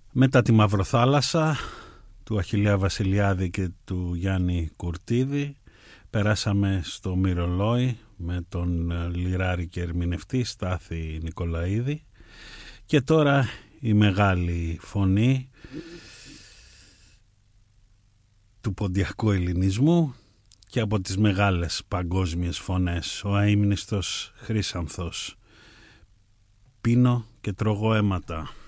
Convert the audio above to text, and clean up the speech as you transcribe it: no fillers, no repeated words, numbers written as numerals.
Μετά τη Μαυροθάλασσα του Αχιλλέα Βασιλιάδη και του Γιάννη Κουρτίδη περάσαμε στο Μυρολόι με τον λιράρη και ερμηνευτή Στάθη Νικολαίδη και τώρα η μεγάλη φωνή του ποντιακού ελληνισμού και από τις μεγάλες παγκόσμιες φωνές, ο αείμνηστος Χρύσανθος. Πίνω και τρώγω αίματα.